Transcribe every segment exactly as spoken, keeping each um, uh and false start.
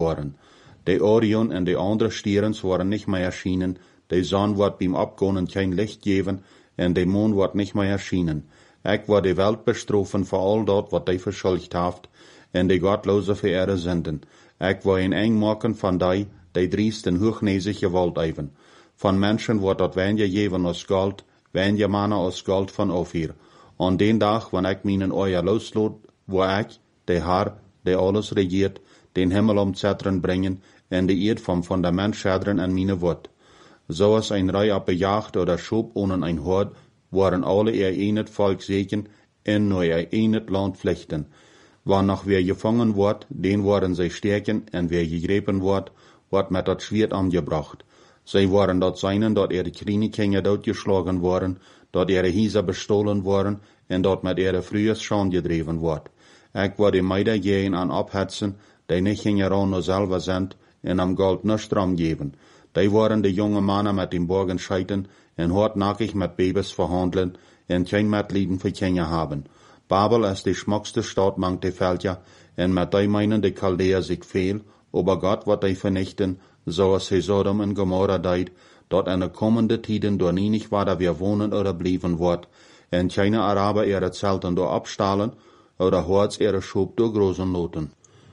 waren. De Orion en de andere sterens waren nicht mehr erschienen, de zon wordt beim Abgonen kein Licht geven, en de Mond wordt nicht mehr erschienen. Ik war de Welt bestrofen voor al dat wat die verschuldigd heeft, en de godloze verehre zenden. Ik war een eng maken van die, die driest en hoognezig gewalt even. Van mensen wordt dat wenje geven als gold, wenje mannen als gold van offer. An den dag, wanneer ik mijn oor losloot, waar ik, de Haar, de alles regiert, den Himmel om Zetteren brengen, en de eerd vom Fundament schaderen an meine Wort. Zoals ein Rei abbejaagd oder schob ohne ein Hort, waren alle ihr enet Volk segen, en nur ihr enet Land flechten. Wann noch wer gefangen wordt, den waren sie stärken, en wer gegrepen wordt, wordt met dat Schwert angebracht. Sie waren dort seinen, dort ihre Krienekinder doodgeschlagen worden, dort ihre Hieser bestohlen worden, en dort met ihre frühes Schand gedreven wordt. Ik war die Meider gehen an abhetzen, die nicht hingeran nur selber sind, en am Gold nicht dran geben. Die waren die junge Männer mit dem Borgen scheiten, en hartnackig mit Babys verhandeln, en kein Mitleiden für Kinder haben. Babel ist die schmuckste Stadt mang die Völker, en mit die meinen die Chaldäer sich viel, aber Gott wird die vernichten, so als he Sodom und Gomorra deit, dort in de kommende Tiden door nie nicht weiter wir wohnen oder blieben wird, en keine Araber ihre Zelten door abstahlen, oder Horts ihre Schub door großen Noten.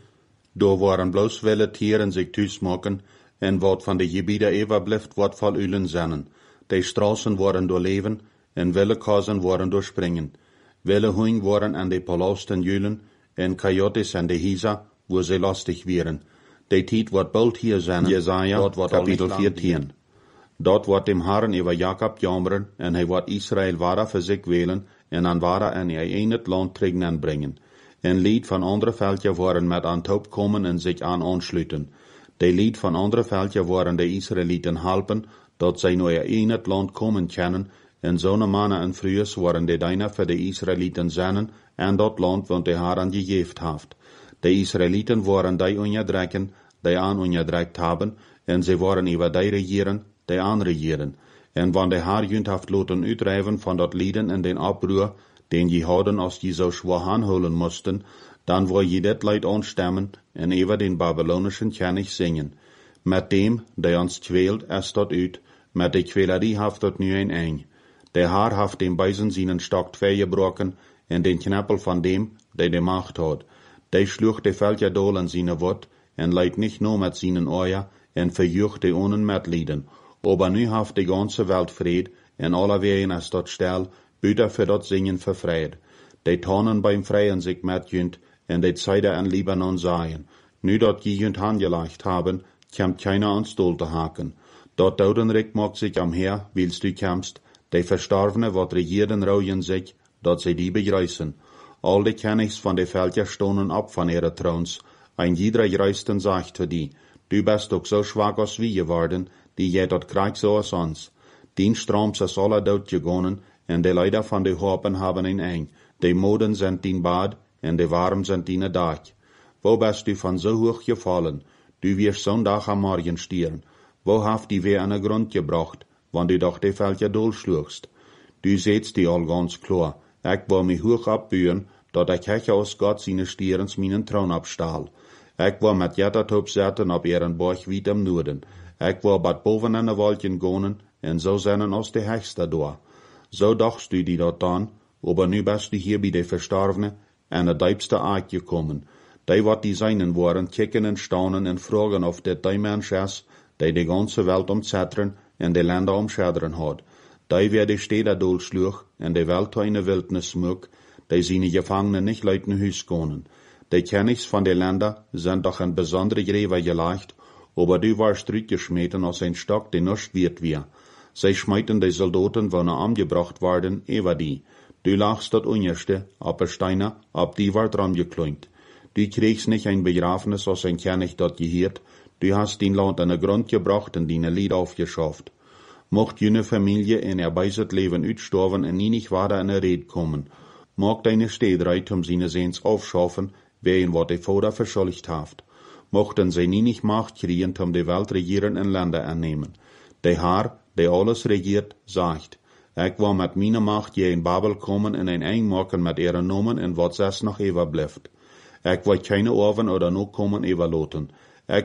Do waren bloß wille Tieren sich thuismaken, en wat van de Gebiete overblieft, wordt voll Ulen zennen. De Straßen waren door leven, en wille Kasen waren door springen. Wille Huing waren an de Palasten Julen, en Coyotes an de Hisa, wo sie lustig wären. De Tiet wordt bald hier zennen, Jesaja, Kapitel vierzehn. Dort wordt dem Herren über Jakob jammeren, en hij wordt Israel wara für sich wählen, en an wara en ihr enet Land trägen anbringen. En Lied van andere Völker waren met aan Taub kommen en sich an anschlüten. De Lied van andere Völker waren de Israeliten helpen, dat zij naar ihr enet Land kommen können, en zo'n mannen en frühes waren de deiner für de Israeliten zennen, en dat Land wat de Herren gegeven heeft. De Israeliten waren die onderdrukken, die aan onderdrukt hebben, en ze waren über die regieren, die aanregieren. En wanneer de Herr junt heeft laten uitdrijven van dat Lieden en den Abruhr, den je hadden als je zo schwaar aanholen moesten, dan wil je dit Leid anstemmen en even den babylonischen König zingen. Met dem, die ons kwält, is dat uit, met de kwälerie heeft dat nu een eind. De Herr heeft dem Beisen seinen Stock gebroken en den Knappel van dem, die de Macht hat. Die schlucht de Völker dol in seine Wort en leidt nicht nur mit seinen Ohren en verjucht de ohnen Mitleiden. Aber nu heeft de ganze Welt Fried en alle wegen is dat stel, buiten für dat Singen verfreit. De Tonnen beim Freien sich mitjünt en de Zeide an Libanon seien. Nu dat jünt handgeleicht haben, kämmt keiner ans Dol te haken. Dat Daudenrik macht sich am Heer, willst du kämpfst, de Verstorbene wat regieren rouwen sich, dat sie die begreißen. All de Königs van de Völker stonen ab van ihre Throns. Ein jeder Greisten sagt für die, du bist doch so schwach als wie geworden, die je dat krijgt so als ons. Dien Stroms is alle dood gegonnen, en de Leider van de Hopen haben een eng. De Moden sind dien Bad, en de Warm sind dien Dag. Wo bist du von so hoch gefallen? Du wirst zo'n Dag am Morgen stieren. Wo haft die weer an den Grund gebracht, wann du doch de Völker dolschlugst? Du seht's die all ganz klar. Ik wil mich hoch abbühen, dat ik hech aus Gott seine Stierens meinen Thron abstahl. Ik wil met jettertop zetten op ihren Borg weit im Norden. Ik wil bad boven in de wolken gonen, en zo zijn als de hechste door. Zo dachtst du die dat dan, aber nu bist du hier bij de Verstorbene, en de diepste Aard gekommen. Die wat die seinen waren, kicken en staunen en fragen of dit die Mensch is, die de ganze Welt umzetteren en de Länder umschäderen hat. Die wer de Städte dolschlug, en de Welt in de Wildnis smuk, die seine Gefangenen nicht leuten Hüs gonen. Die Königs von den Ländern sind doch ein besondere Gräber geleicht, aber du warst rückgeschmeten als ein Stock, der nicht wird wir. Sie schmeiten die Soldaten, wenn er angebracht werden, über die. Du lachst dat Unerste, ab der Steiner, ab die war dran gekleint. Du kriegst nicht ein Begrafenis als ein König dort gehört, du hast den Land an den Grund gebracht und deine Lied aufgeschafft. Mocht jene Familie in ihr beiset Leben utstorven und nie nicht weiter in der Red kommen. Mag deine Städreit um seine Sehns aufschaffen, wer ihn wat de Vater verschuldigt haft. Mochten sie nie nicht Macht kriegen, um die Welt regieren und Länder annehmen. Der Herr, der alles regiert, sagt, ich will mit meiner Macht je in Babel kommen und ein eng machen mit ihren Nomen und wat es noch überbleibt. Ich will keine Orven oder noch kommen überloten.